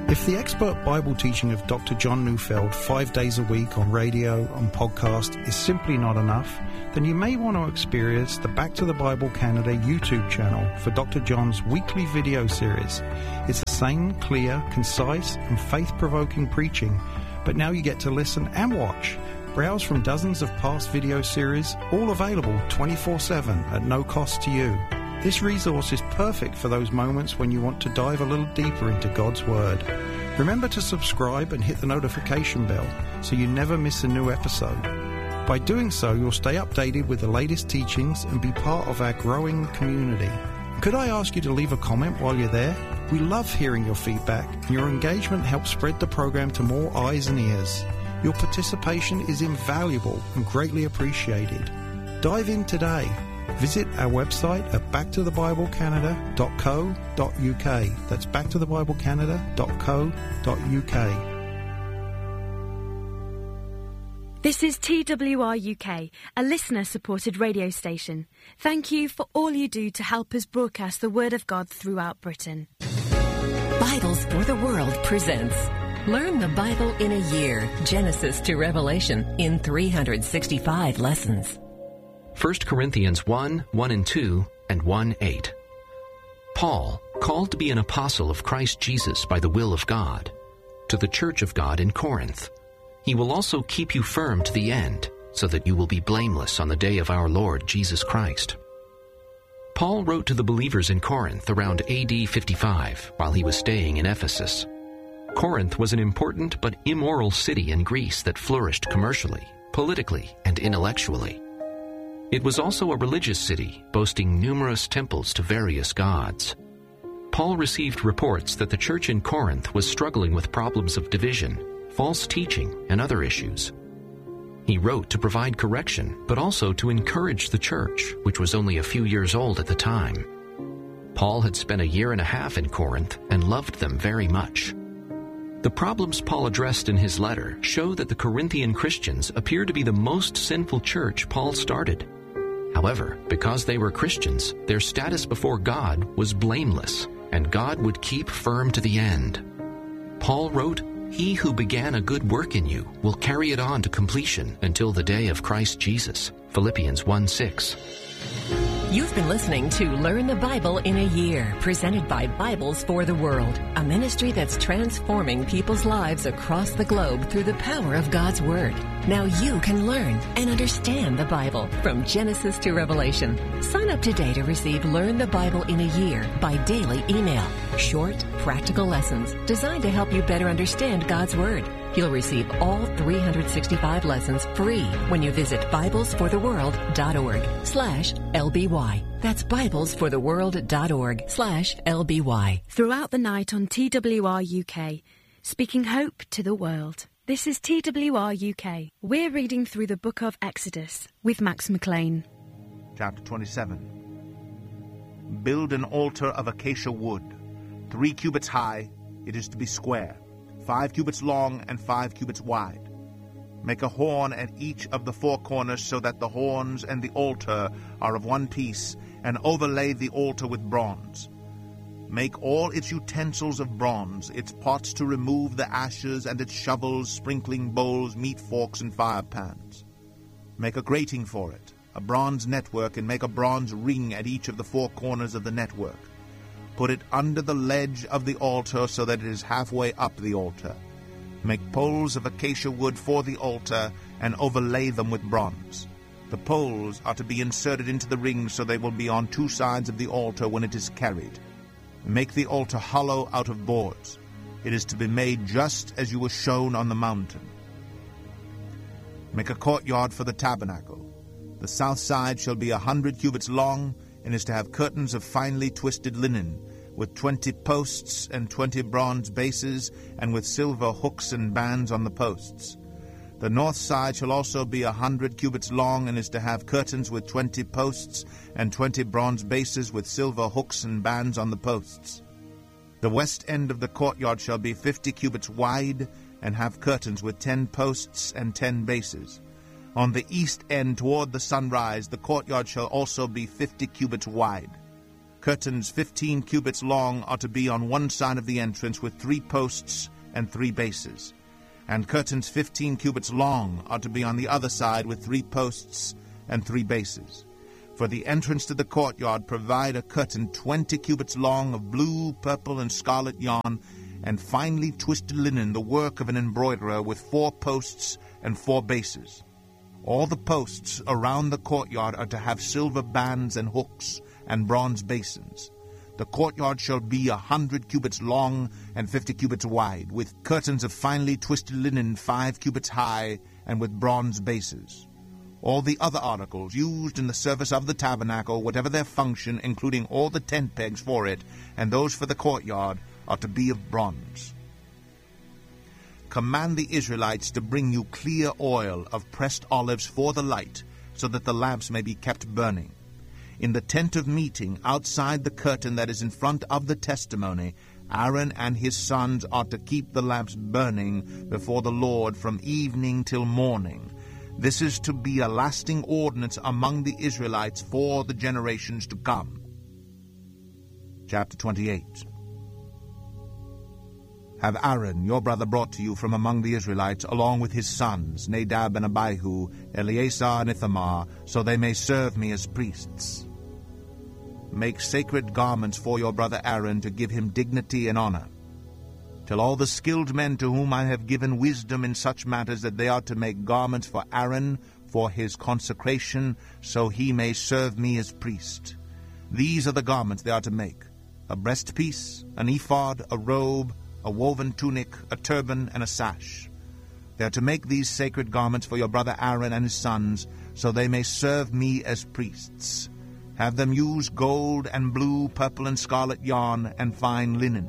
If the expert Bible teaching of Dr. John Neufeld 5 days a week on radio and podcast is simply not enough, then you may want to experience the Back to the Bible Canada YouTube channel for Dr. John's weekly video series. It's the same clear, concise and faith-provoking preaching, but now you get to listen and watch. Browse from dozens of past video series, all available 24/7 at no cost to you. This resource is perfect for those moments when you want to dive a little deeper into God's Word. Remember to subscribe and hit the notification bell so you never miss a new episode. By doing so, you'll stay updated with the latest teachings and be part of our growing community. Could I ask you to leave a comment while you're there? We love hearing your feedback, and your engagement helps spread the program to more eyes and ears. Your participation is invaluable and greatly appreciated. Dive in today. Visit our website at backtothebiblecanada.co.uk. That's backtothebiblecanada.co.uk. This is TWR UK, a listener-supported radio station. Thank you for all you do to help us broadcast the Word of God throughout Britain. Bibles for the World presents Learn the Bible in a Year, Genesis to Revelation, in 365 lessons. 1 Corinthians 1:1-2, and 1:8. Paul, called to be an apostle of Christ Jesus by the will of God, to the church of God in Corinth. He will also keep you firm to the end, so that you will be blameless on the day of our Lord Jesus Christ. Paul wrote to the believers in Corinth around AD 55 while he was staying in Ephesus. Corinth was an important but immoral city in Greece that flourished commercially, politically, and intellectually. It was also a religious city, boasting numerous temples to various gods. Paul received reports that the church in Corinth was struggling with problems of division, false teaching, and other issues. He wrote to provide correction, but also to encourage the church, which was only a few years old at the time. Paul had spent a year and a half in Corinth and loved them very much. The problems Paul addressed in his letter show that the Corinthian Christians appear to be the most sinful church Paul started. However, because they were Christians, their status before God was blameless, and God would keep firm to the end. Paul wrote, "He who began a good work in you will carry it on to completion until the day of Christ Jesus." Philippians 1:6. You've been listening to Learn the Bible in a Year, presented by Bibles for the World, a ministry that's transforming people's lives across the globe through the power of God's Word. Now you can learn and understand the Bible from Genesis to Revelation. Sign up today to receive Learn the Bible in a Year by daily email. Short, practical lessons designed to help you better understand God's Word. You'll receive all 365 lessons free when you visit biblesfortheworld.org/LBY. That's biblesfortheworld.org/LBY. Throughout the night on TWR UK, speaking hope to the world. This is TWR UK. We're reading through the book of Exodus with Max McLean. Chapter 27. Build an altar of acacia wood, 3 cubits high. It is to be square, 5 cubits long and 5 cubits wide. Make a horn at each of the 4 corners so that the horns and the altar are of one piece, and overlay the altar with bronze. Make all its utensils of bronze, its pots to remove the ashes, and its shovels, sprinkling bowls, meat forks, and fire pans. Make a grating for it, a bronze network, and make a bronze ring at each of the 4 corners of the network. Put it under the ledge of the altar so that it is halfway up the altar. Make poles of acacia wood for the altar and overlay them with bronze. The poles are to be inserted into the ring so they will be on 2 sides of the altar when it is carried. Make the altar hollow out of boards. It is to be made just as you were shown on the mountain. Make a courtyard for the tabernacle. The south side shall be 100 cubits long, and is to have curtains of finely twisted linen, with 20 posts and 20 bronze bases, and with silver hooks and bands on the posts. The north side shall also be 100 cubits long, and is to have curtains with 20 posts and 20 bronze bases, with silver hooks and bands on the posts. The west end of the courtyard shall be 50 cubits wide, and have curtains with 10 posts and 10 bases. On the east end toward the sunrise, the courtyard shall also be 50 cubits wide. Curtains 15 cubits long are to be on one side of the entrance with 3 posts and 3 bases. And curtains 15 cubits long are to be on the other side with 3 posts and 3 bases. For the entrance to the courtyard provide a curtain 20 cubits long of blue, purple, and scarlet yarn, and finely twisted linen, the work of an embroiderer, with 4 posts and 4 bases. All the posts around the courtyard are to have silver bands and hooks and bronze basins. The courtyard shall be 100 cubits long and 50 cubits wide, with curtains of finely twisted linen 5 cubits high, and with bronze bases. All the other articles used in the service of the tabernacle, whatever their function, including all the tent pegs for it, and those for the courtyard, are to be of bronze. Command the Israelites to bring you clear oil of pressed olives for the light, so that the lamps may be kept burning. In the tent of meeting, outside the curtain that is in front of the testimony, Aaron and his sons are to keep the lamps burning before the Lord from evening till morning. This is to be a lasting ordinance among the Israelites for the generations to come. Chapter 28. Have Aaron, your brother, brought to you from among the Israelites, along with his sons, Nadab and Abihu, Eleazar and Ithamar, so they may serve me as priests. Make sacred garments for your brother Aaron to give him dignity and honor. Tell all the skilled men to whom I have given wisdom in such matters that they are to make garments for Aaron for his consecration, so he may serve me as priest. These are the garments they are to make: a breastpiece, an ephod, a robe, a woven tunic, a turban, and a sash. They are to make these sacred garments for your brother Aaron and his sons, so they may serve me as priests. Have them use gold and blue, purple, and scarlet yarn, and fine linen.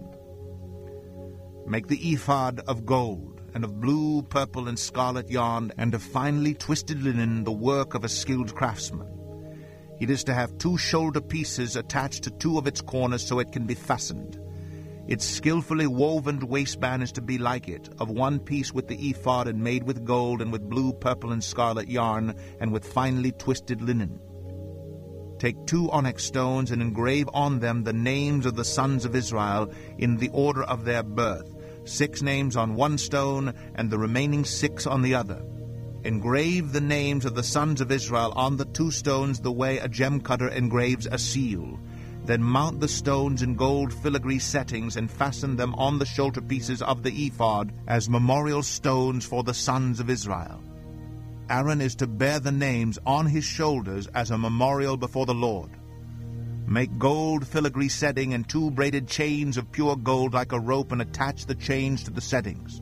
Make the ephod of gold, and of blue, purple, and scarlet yarn, and of finely twisted linen, the work of a skilled craftsman. It is to have 2 shoulder pieces attached to 2 of its corners so it can be fastened. Its skillfully woven waistband is to be like it, of 1 piece with the ephod, and made with gold, and with blue, purple, and scarlet yarn, and with finely twisted linen. Take 2 onyx stones, and engrave on them the names of the sons of Israel in the order of their birth, 6 names on 1 stone, and the remaining 6 on the other. Engrave the names of the sons of Israel on the 2 stones the way a gem cutter engraves a seal. Then mount the stones in gold filigree settings, and fasten them on the shoulder pieces of the ephod as memorial stones for the sons of Israel. Aaron is to bear the names on his shoulders as a memorial before the Lord. Make gold filigree setting and 2 braided chains of pure gold like a rope, and attach the chains to the settings.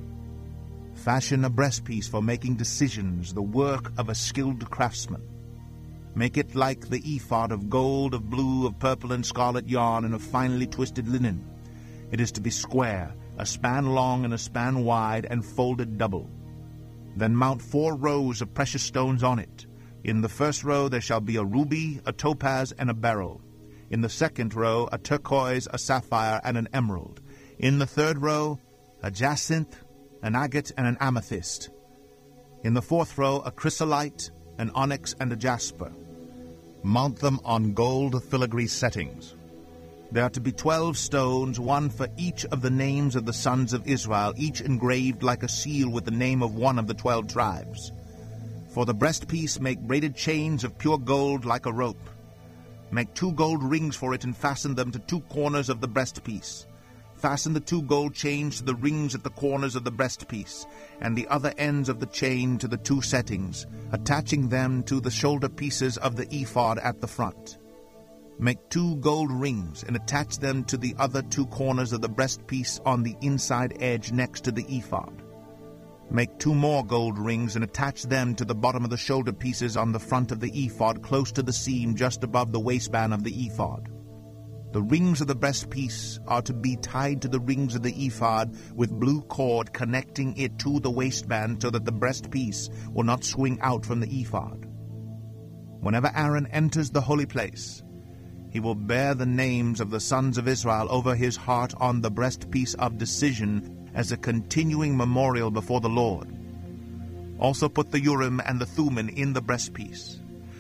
Fashion a breastpiece for making decisions, the work of a skilled craftsman. Make it like the ephod, of gold, of blue, of purple, and scarlet yarn, and of finely twisted linen. It is to be square, a span long and a span wide, and folded double. Then mount 4 rows of precious stones on it. In the first row there shall be a ruby, a topaz, and a beryl. In the second row a turquoise, a sapphire, and an emerald. In the third row a jacinth, an agate, and an amethyst. In the fourth row a chrysolite, an onyx, and a jasper. Mount them on gold filigree settings. There are to be 12 stones, 1 for each of the names of the sons of Israel, each engraved like a seal with the name of one of the 12 tribes. For the breastpiece make braided chains of pure gold like a rope. Make 2 gold rings for it, and fasten them to 2 corners of the breastpiece. Fasten the 2 gold chains to the rings at the corners of the breastpiece, and the other ends of the chain to the 2 settings, attaching them to the shoulder pieces of the ephod at the front. Make 2 gold rings, and attach them to the other 2 corners of the breastpiece on the inside edge next to the ephod. Make 2 more gold rings, and attach them to the bottom of the shoulder pieces on the front of the ephod, close to the seam just above the waistband of the ephod. The rings of the breastpiece are to be tied to the rings of the ephod with blue cord connecting it to the waistband, so that the breastpiece will not swing out from the ephod. Whenever Aaron enters the holy place, he will bear the names of the sons of Israel over his heart on the breastpiece of decision as a continuing memorial before the Lord. Also put the Urim and the Thummim in the breastpiece.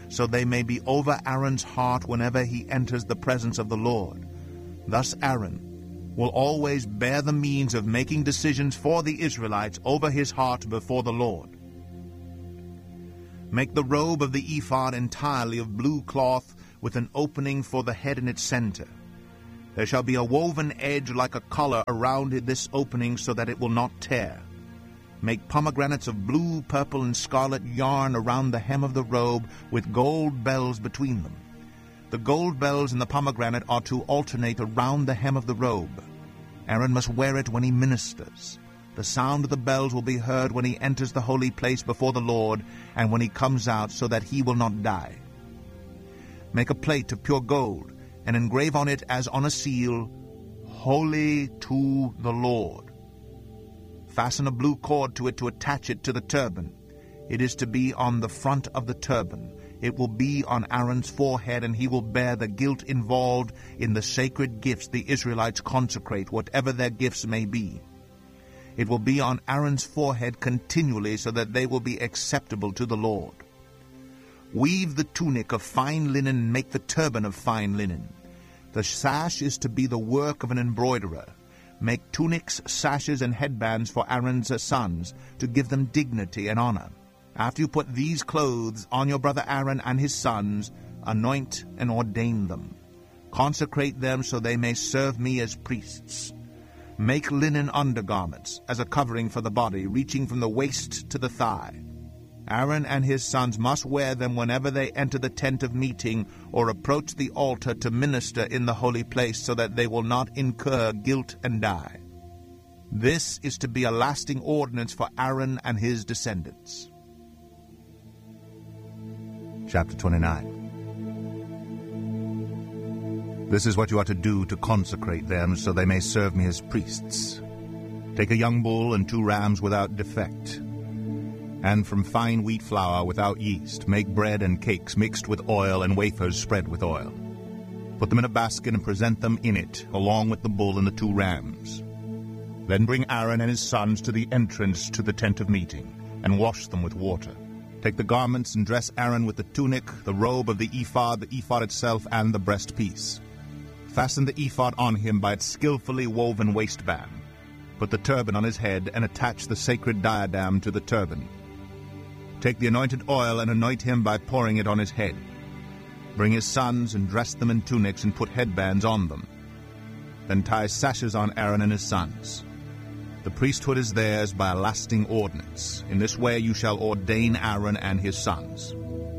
so they may be over Aaron's heart whenever he enters the presence of the Lord. Thus Aaron will always bear the means of making decisions for the Israelites over his heart before the Lord. Make the robe of the ephod entirely of blue cloth, with an opening for the head in its center. There shall be a woven edge like a collar around this opening, so that it will not tear. Make pomegranates of blue, purple, and scarlet yarn around the hem of the robe, with gold bells between them. The gold bells and the pomegranate are to alternate around the hem of the robe. Aaron must wear it when he ministers. The sound of the bells will be heard when he enters the holy place before the Lord, and when he comes out, so that he will not die. Make a plate of pure gold, and engrave on it as on a seal, Holy to the Lord. Fasten a blue cord to it to attach it to the turban. It is to be on the front of the turban. It will be on Aaron's forehead, and he will bear the guilt involved in the sacred gifts the Israelites consecrate, whatever their gifts may be. It will be on Aaron's forehead continually, so that they will be acceptable to the Lord. Weave the tunic of fine linen and make the turban of fine linen. The sash is to be the work of an embroiderer. Make tunics, sashes, and headbands for Aaron's sons, to give them dignity and honor. After you put these clothes on your brother Aaron and his sons, anoint and ordain them. Consecrate them so they may serve me as priests. Make linen undergarments as a covering for the body, reaching from the waist to the thigh. Aaron and his sons must wear them whenever they enter the tent of meeting or approach the altar to minister in the holy place, so that they will not incur guilt and die. This is to be a lasting ordinance for Aaron and his descendants. Chapter 29. This is what you are to do to consecrate them, so they may serve me as priests. Take a young bull and 2 rams without defect, and from fine wheat flour without yeast, make bread and cakes mixed with oil and wafers spread with oil. Put them in a basket and present them in it, along with the bull and the 2 rams. Then bring Aaron and his sons to the entrance to the tent of meeting, and wash them with water. Take the garments and dress Aaron with the tunic, the robe of the ephod itself, and the breastpiece. Fasten the ephod on him by its skillfully woven waistband. Put the turban on his head, and attach the sacred diadem to the turban. Take the anointed oil and anoint him by pouring it on his head. Bring his sons and dress them in tunics and put headbands on them. Then tie sashes on Aaron and his sons. The priesthood is theirs by a lasting ordinance. In this way you shall ordain Aaron and his sons.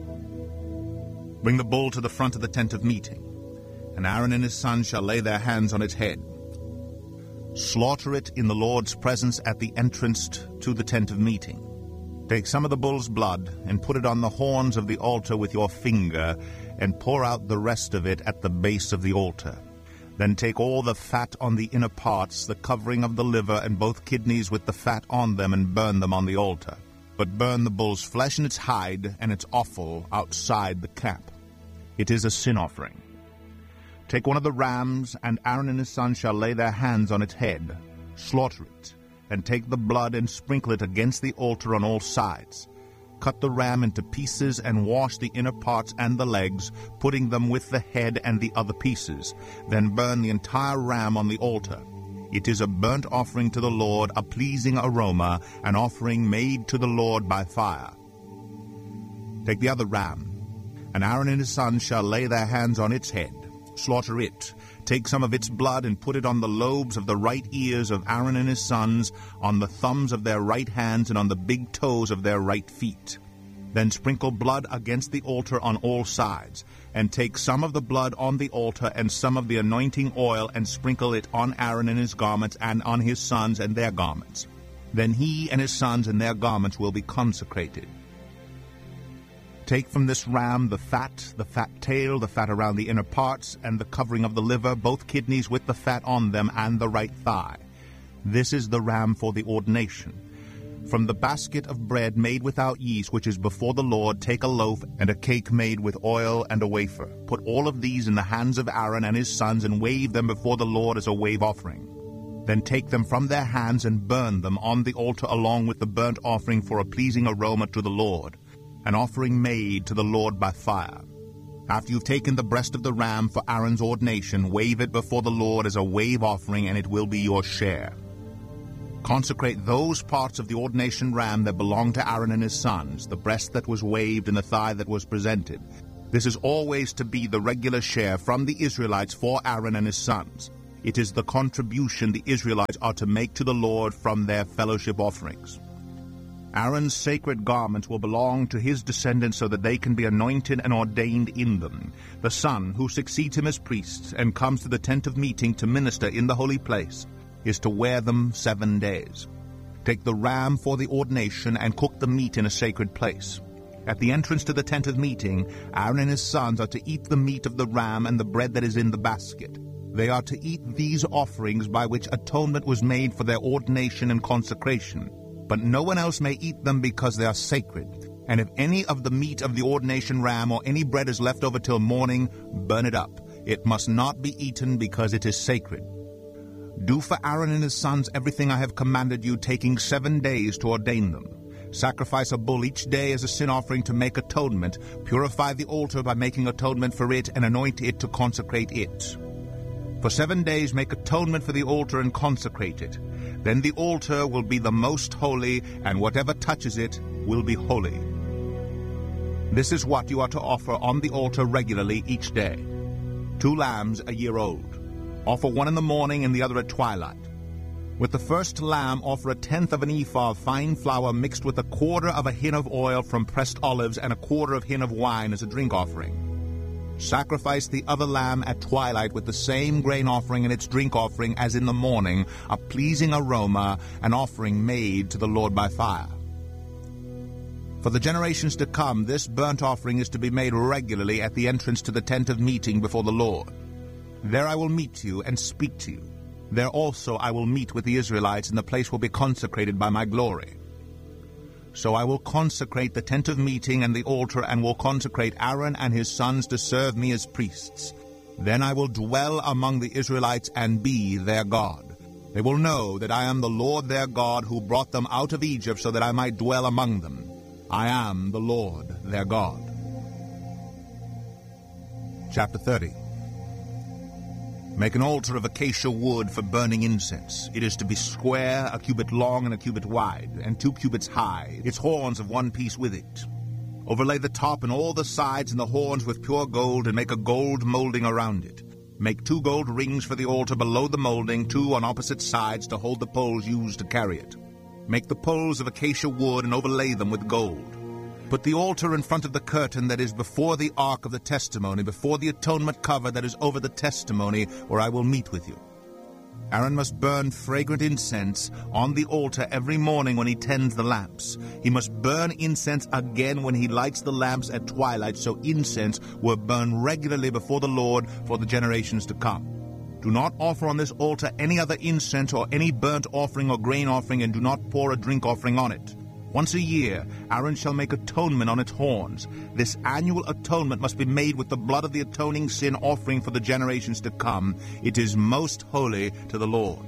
Bring the bull to the front of the tent of meeting, and Aaron and his sons shall lay their hands on its head. Slaughter it in the Lord's presence at the entrance to the tent of meeting. Take some of the bull's blood and put it on the horns of the altar with your finger, and pour out the rest of it at the base of the altar. Then take all the fat on the inner parts, the covering of the liver, and both kidneys with the fat on them, and burn them on the altar. But burn the bull's flesh and its hide and its offal outside the camp. It is a sin offering. Take one of the rams, and Aaron and his sons shall lay their hands on its head. Slaughter it, and take the blood and sprinkle it against the altar on all sides. Cut the ram into pieces and wash the inner parts and the legs, putting them with the head and the other pieces. Then burn the entire ram on the altar. It is a burnt offering to the Lord, a pleasing aroma, an offering made to the Lord by fire. Take the other ram, and Aaron and his sons shall lay their hands on its head. Slaughter it. Take some of its blood and put it on the lobes of the right ears of Aaron and his sons, on the thumbs of their right hands, and on the big toes of their right feet. Then sprinkle blood against the altar on all sides, and take some of the blood on the altar and some of the anointing oil, and sprinkle it on Aaron and his garments, and on his sons and their garments. Then he and his sons and their garments will be consecrated. Take from this ram the fat tail, the fat around the inner parts, and the covering of the liver, both kidneys with the fat on them, and the right thigh. This is the ram for the ordination. From the basket of bread made without yeast, which is before the Lord, take a loaf and a cake made with oil and a wafer. Put all of these in the hands of Aaron and his sons, and wave them before the Lord as a wave offering. Then take them from their hands and burn them on the altar along with the burnt offering for a pleasing aroma to the Lord. an offering made to the Lord by fire. After you've taken the breast of the ram for Aaron's ordination, wave it before the Lord as a wave offering, and it will be your share. Consecrate those parts of the ordination ram that belong to Aaron and his sons, the breast that was waved and the thigh that was presented. This is always to be the regular share from the Israelites for Aaron and his sons. It is the contribution the Israelites are to make to the Lord from their fellowship offerings. Aaron's sacred garments will belong to his descendants so that they can be anointed and ordained in them. The son who succeeds him as priest and comes to the tent of meeting to minister in the holy place is to wear them 7 days. Take the ram for the ordination and cook the meat in a sacred place. At the entrance to the tent of meeting, Aaron and his sons are to eat the meat of the ram and the bread that is in the basket. They are to eat these offerings by which atonement was made for their ordination and consecration. But no one else may eat them because they are sacred. And if any of the meat of the ordination ram or any bread is left over till morning, burn it up. It must not be eaten because it is sacred. Do for Aaron and his sons everything I have commanded you, taking 7 days to ordain them. Sacrifice a bull each day as a sin offering to make atonement. Purify the altar by making atonement for it, and anoint it to consecrate it. For 7 days make atonement for the altar and consecrate it. Then the altar will be the most holy, and whatever touches it will be holy. This is what you are to offer on the altar regularly each day. 2 lambs a year old. Offer one in the morning and the other at twilight. With the first lamb, offer 1/10 of an ephah of fine flour mixed with 1/4 of a hin of oil from pressed olives and 1/4 of hin of wine as a drink offering. Sacrifice the other lamb at twilight with the same grain offering and its drink offering as in the morning, a pleasing aroma, an offering made to the Lord by fire. For the generations to come, this burnt offering is to be made regularly at the entrance to the tent of meeting before the Lord. There I will meet you and speak to you. There also I will meet with the Israelites, and the place will be consecrated by my glory. So I will consecrate the tent of meeting and the altar, and will consecrate Aaron and his sons to serve me as priests. Then I will dwell among the Israelites and be their God. They will know that I am the Lord their God, who brought them out of Egypt so that I might dwell among them. I am the Lord their God. Chapter 30. Make an altar of acacia wood for burning incense. It is to be square, 1 cubit long and 1 cubit wide, and 2 cubits high, its horns of 1 piece with it. Overlay the top and all the sides and the horns with pure gold, and make a gold molding around it. Make 2 gold rings for the altar below the molding, 2 on opposite sides to hold the poles used to carry it. Make the poles of acacia wood and overlay them with gold. Put the altar in front of the curtain that is before the ark of the testimony, before the atonement cover that is over the testimony, where I will meet with you. Aaron must burn fragrant incense on the altar every morning when he tends the lamps. He must burn incense again when he lights the lamps at twilight, so incense will burn regularly before the Lord for the generations to come. Do not offer on this altar any other incense or any burnt offering or grain offering, and do not pour a drink offering on it. Once a year, Aaron shall make atonement on its horns. This annual atonement must be made with the blood of the atoning sin offering for the generations to come. It is most holy to the Lord.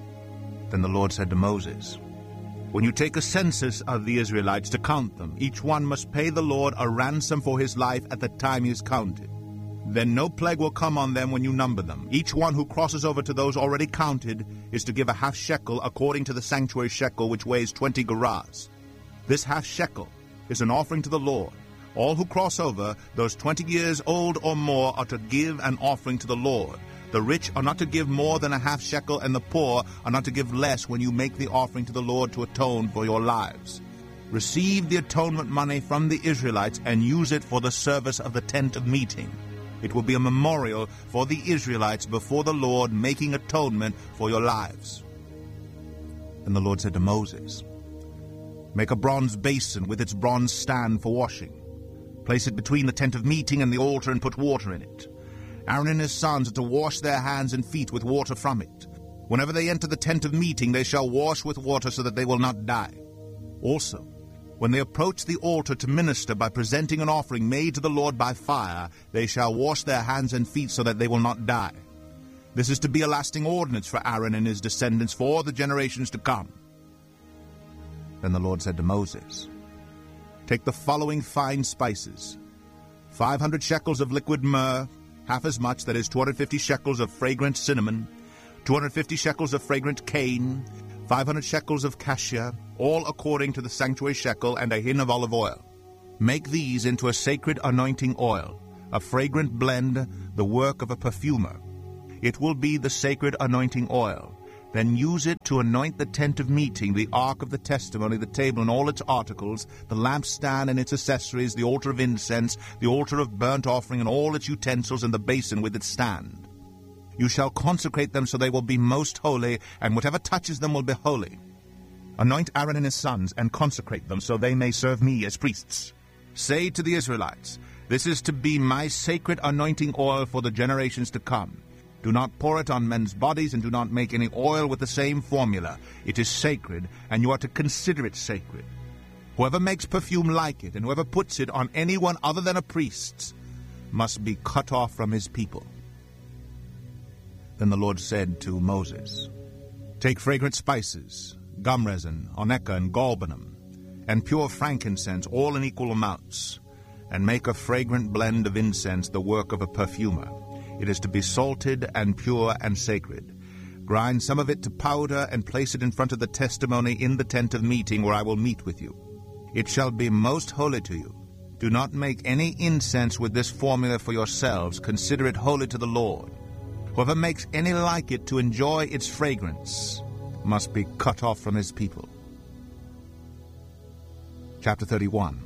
Then the Lord said to Moses, When you take a census of the Israelites to count them, each one must pay the Lord a ransom for his life at the time he is counted. Then no plague will come on them when you number them. Each one who crosses over to those already counted is to give a half shekel according to the sanctuary shekel, which weighs 20 gerahs. This half shekel is an offering to the Lord. All who cross over, those 20 years old or more, are to give an offering to the Lord. The rich are not to give more than a half shekel, and the poor are not to give less when you make the offering to the Lord to atone for your lives. Receive the atonement money from the Israelites and use it for the service of the tent of meeting. It will be a memorial for the Israelites before the Lord, making atonement for your lives. And the Lord said to Moses, Make a bronze basin with its bronze stand for washing. Place it between the tent of meeting and the altar, and put water in it. Aaron and his sons are to wash their hands and feet with water from it. Whenever they enter the tent of meeting, they shall wash with water so that they will not die. Also, when they approach the altar to minister by presenting an offering made to the Lord by fire, they shall wash their hands and feet so that they will not die. This is to be a lasting ordinance for Aaron and his descendants for the generations to come. Then the Lord said to Moses, take the following fine spices: 500 shekels of liquid myrrh, half as much, that is 250 shekels of fragrant cinnamon, 250 shekels of fragrant cane, 500 shekels of cassia, all according to the sanctuary shekel, and a hin of olive oil. Make these into a sacred anointing oil, a fragrant blend, the work of a perfumer. It will be the sacred anointing oil. Then use it to anoint the tent of meeting, the ark of the testimony, the table and all its articles, the lampstand and its accessories, the altar of incense, the altar of burnt offering and all its utensils, and the basin with its stand. You shall consecrate them so they will be most holy, and whatever touches them will be holy. Anoint Aaron and his sons, and consecrate them so they may serve me as priests. Say to the Israelites, this is to be my sacred anointing oil for the generations to come. Do not pour it on men's bodies, and do not make any oil with the same formula. It is sacred, and you are to consider it sacred. Whoever makes perfume like it, and whoever puts it on anyone other than a priest, must be cut off from his people. Then the Lord said to Moses, take fragrant spices, gum resin, onycha, and galbanum, and pure frankincense, all in equal amounts, and make a fragrant blend of incense, the work of a perfumer. It is to be salted and pure and sacred. Grind some of it to powder and place it in front of the testimony in the tent of meeting where I will meet with you. It shall be most holy to you. Do not make any incense with this formula for yourselves. Consider it holy to the Lord. Whoever makes any like it to enjoy its fragrance must be cut off from his people. Chapter 31.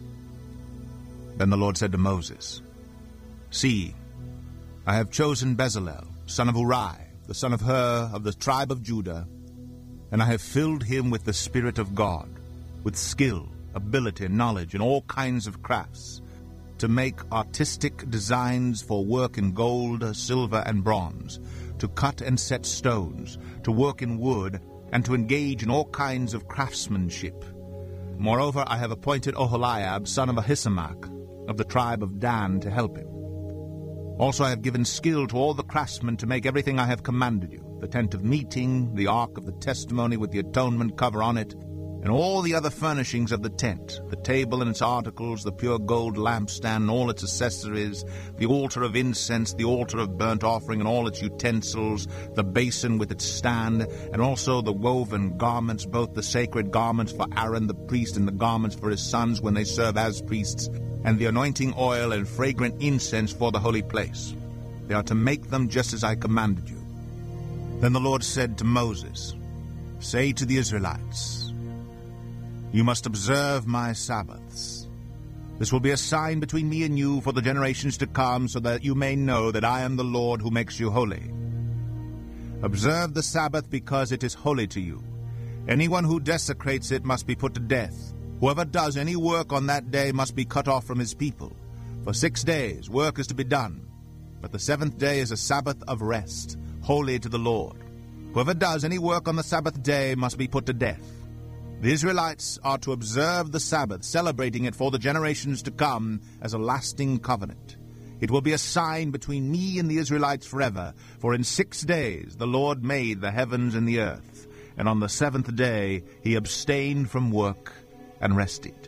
Then the Lord said to Moses, see, I have chosen Bezalel, son of Uri, the son of Hur, of the tribe of Judah, and I have filled him with the Spirit of God, with skill, ability, knowledge, and all kinds of crafts, to make artistic designs for work in gold, silver, and bronze, to cut and set stones, to work in wood, and to engage in all kinds of craftsmanship. Moreover, I have appointed Oholiab, son of Ahisamach, of the tribe of Dan, to help him. Also I have given skill to all the craftsmen to make everything I have commanded you, the tent of meeting, the ark of the testimony with the atonement cover on it, and all the other furnishings of the tent, the table and its articles, the pure gold lampstand and all its accessories, the altar of incense, the altar of burnt offering and all its utensils, the basin with its stand, and also the woven garments, both the sacred garments for Aaron the priest and the garments for his sons when they serve as priests, and the anointing oil and fragrant incense for the holy place. They are to make them just as I commanded you. Then the Lord said to Moses, say to the Israelites, you must observe my Sabbaths. This will be a sign between me and you for the generations to come, so that you may know that I am the Lord who makes you holy. Observe the Sabbath because it is holy to you. Anyone who desecrates it must be put to death. Whoever does any work on that day must be cut off from his people. For 6 days work is to be done, but the 7th day is a Sabbath of rest, holy to the Lord. Whoever does any work on the Sabbath day must be put to death. The Israelites are to observe the Sabbath, celebrating it for the generations to come as a lasting covenant. It will be a sign between me and the Israelites forever, for in 6 days the Lord made the heavens and the earth, and on the 7th day he abstained from work and rested.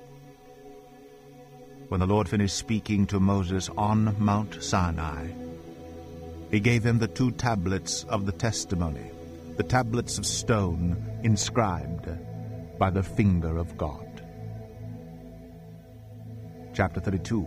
When the Lord finished speaking to Moses on Mount Sinai, he gave him the 2 tablets of the testimony, the tablets of stone inscribed by the finger of God. Chapter 32.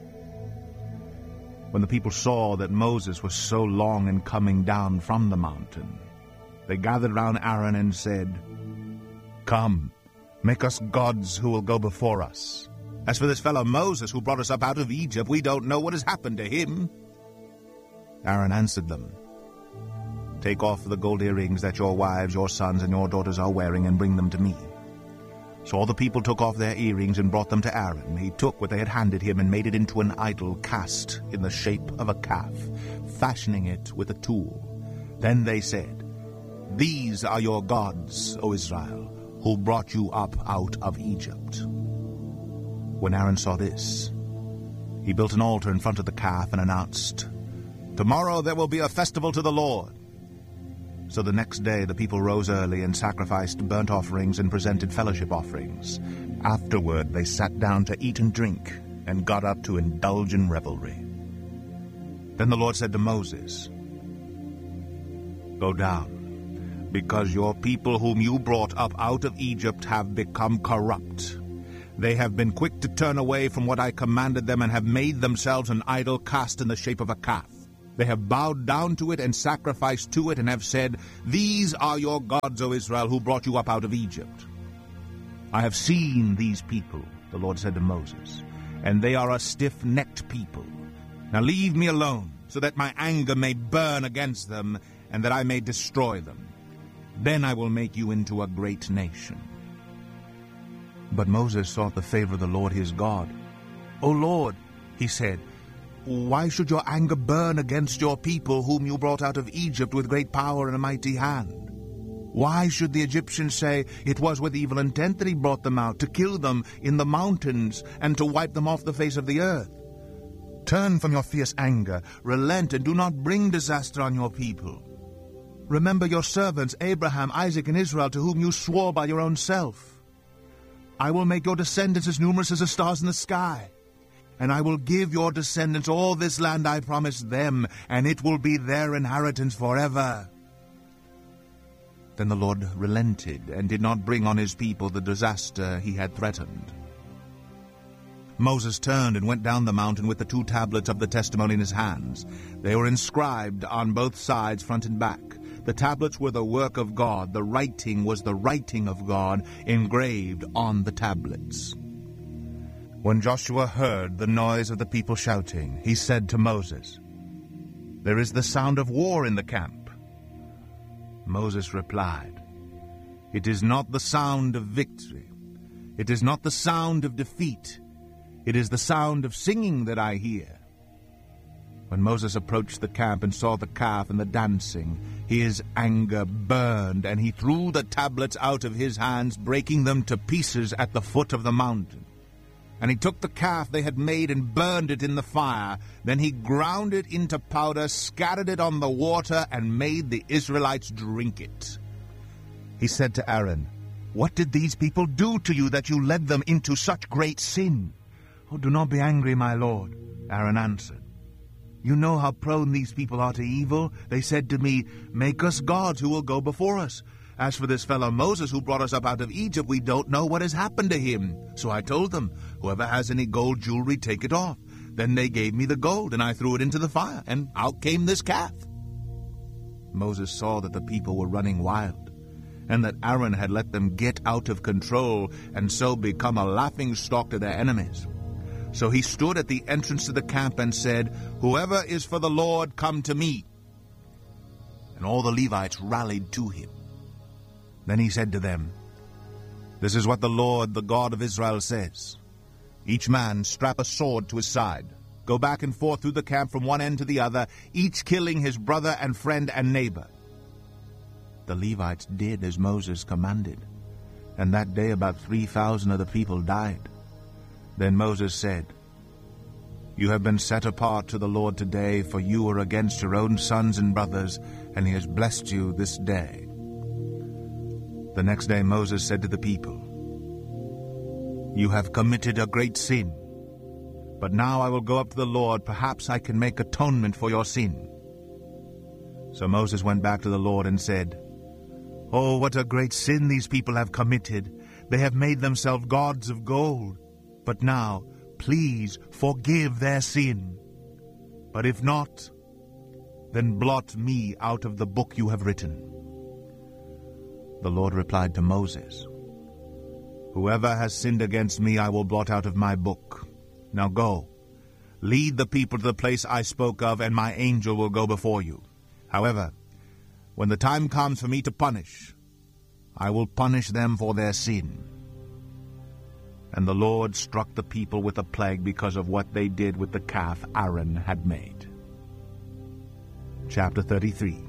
When the people saw that Moses was so long in coming down from the mountain, they gathered round Aaron and said, come, make us gods who will go before us. As for this fellow Moses who brought us up out of Egypt, we don't know what has happened to him. Aaron answered them, take off the gold earrings that your wives, your sons, and your daughters are wearing, and bring them to me. So all the people took off their earrings and brought them to Aaron. He took what they had handed him and made it into an idol cast in the shape of a calf, fashioning it with a tool. Then they said, these are your gods, O Israel, who brought you up out of Egypt. When Aaron saw this, he built an altar in front of the calf and announced, tomorrow there will be a festival to the Lord. So the next day the people rose early and sacrificed burnt offerings and presented fellowship offerings. Afterward they sat down to eat and drink, and got up to indulge in revelry. Then the Lord said to Moses, "Go down, because your people whom you brought up out of Egypt have become corrupt. They have been quick to turn away from what I commanded them, and have made themselves an idol cast in the shape of a calf. They have bowed down to it and sacrificed to it, and have said, 'These are your gods, O Israel, who brought you up out of Egypt.' I have seen these people," the Lord said to Moses, "and they are a stiff-necked people. Now leave me alone, so that my anger may burn against them, and that I may destroy them. Then I will make you into a great nation." But Moses sought the favor of the Lord his God. "O Lord," he said, "why should your anger burn against your people whom you brought out of Egypt with great power and a mighty hand? Why should the Egyptians say, 'It was with evil intent that he brought them out, to kill them in the mountains and to wipe them off the face of the earth'? Turn from your fierce anger, relent, and do not bring disaster on your people. Remember your servants Abraham, Isaac, and Israel, to whom you swore by your own self. I will make your descendants as numerous as the stars in the sky, and I will give your descendants all this land I promised them, and it will be their inheritance forever." Then the Lord relented and did not bring on his people the disaster he had threatened. Moses turned and went down the mountain with the 2 tablets of the testimony in his hands. They were inscribed on both sides, front and back. The tablets were the work of God. The writing was the writing of God, engraved on the tablets. When Joshua heard the noise of the people shouting, he said to Moses, "There is the sound of war in the camp." Moses replied, "It is not the sound of victory. It is not the sound of defeat. It is the sound of singing that I hear." When Moses approached the camp and saw the calf and the dancing, his anger burned, and he threw the tablets out of his hands, breaking them to pieces at the foot of the mountain. And he took the calf they had made and burned it in the fire. Then he ground it into powder, scattered it on the water, and made the Israelites drink it. He said to Aaron, "What did these people do to you that you led them into such great sin?" "Oh, do not be angry, my lord," Aaron answered. "You know how prone these people are to evil. They said to me, 'Make us gods who will go before us.' As for this fellow Moses who brought us up out of Egypt, we don't know what has happened to him." So I told them, "Whoever has any gold jewelry, take it off." Then they gave me the gold, and I threw it into the fire, and out came this calf. Moses saw that the people were running wild, and that Aaron had let them get out of control, and so become a laughingstock to their enemies. So he stood at the entrance to the camp and said, "Whoever is for the Lord, come to me." And all the Levites rallied to him. Then he said to them, "This is what the Lord, the God of Israel, says. Each man strap a sword to his side. Go back and forth through the camp from one end to the other, each killing his brother and friend and neighbor." The Levites did as Moses commanded, and that day about 3,000 of the people died. Then Moses said, "You have been set apart to the Lord today, for you were against your own sons and brothers, and he has blessed you this day." The next day Moses said to the people, "You have committed a great sin, but now I will go up to the Lord. Perhaps I can make atonement for your sin." So Moses went back to the Lord and said, "Oh, what a great sin these people have committed. They have made themselves gods of gold. But now, please forgive their sin. But if not, then blot me out of the book you have written." The Lord replied to Moses, "Whoever has sinned against me I will blot out of my book. Now go, lead the people to the place I spoke of, and my angel will go before you. However, when the time comes for me to punish, I will punish them for their sin." And the Lord struck the people with a plague because of what they did with the calf Aaron had made. Chapter 33.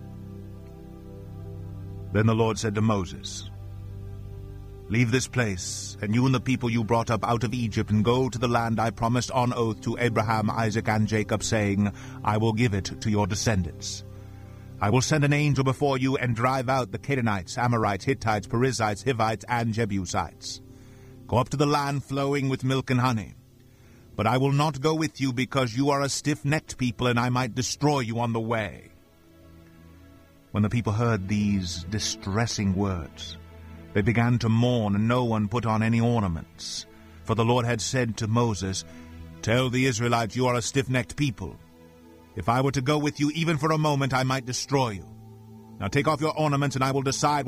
Then the Lord said to Moses, "Leave this place, and you and the people you brought up out of Egypt, and go to the land I promised on oath to Abraham, Isaac, and Jacob, saying, 'I will give it to your descendants.' I will send an angel before you and drive out the Canaanites, Amorites, Hittites, Perizzites, Hivites, and Jebusites. Go up to the land flowing with milk and honey. But I will not go with you because you are a stiff-necked people, and I might destroy you on the way." When the people heard these distressing words, they began to mourn, and no one put on any ornaments. For the Lord had said to Moses, "Tell the Israelites, you are a stiff-necked people. If I were to go with you even for a moment, I might destroy you. Now take off your ornaments, and I will decide